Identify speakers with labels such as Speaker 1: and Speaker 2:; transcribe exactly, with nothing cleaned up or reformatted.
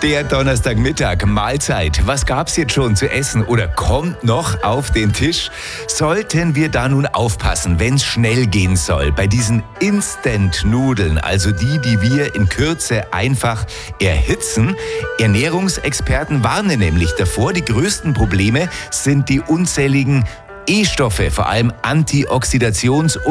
Speaker 1: Der Donnerstagmittag, Mahlzeit. Was gab's jetzt schon zu essen oder kommt noch auf den Tisch? Sollten wir da nun aufpassen, wenn's schnell gehen soll, bei diesen Instant-Nudeln, also die, die wir in Kürze einfach erhitzen? Ernährungsexperten warnen nämlich davor, die größten Probleme sind die unzähligen E-Stoffe, vor allem Antioxidations-